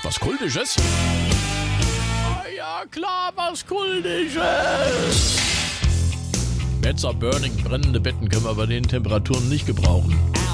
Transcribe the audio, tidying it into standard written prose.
Was Kultisches? Ja klar, was Kultisches. Metzer Burning, brennende Betten können wir bei den Temperaturen nicht gebrauchen.